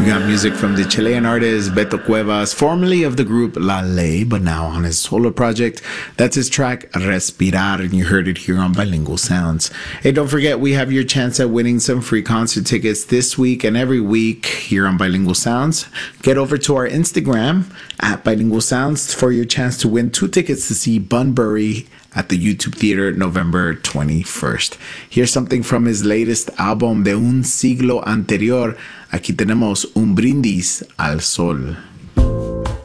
got music from the Chilean artist Beto Cuevas, formerly of the group La Ley, but now on his solo project. That's his track Respirar, and you heard it here on Bilingual Sounds. Hey, don't forget, we have your chance at winning some free concert tickets this week and every week here on Bilingual Sounds. Get over to our Instagram at Bilingual Sounds for your chance to win 2 tickets to see Bunbury at the YouTube Theater November 21st. Here's something from his latest album, De Un Siglo Anterior. Aquí tenemos Un Brindis al Sol.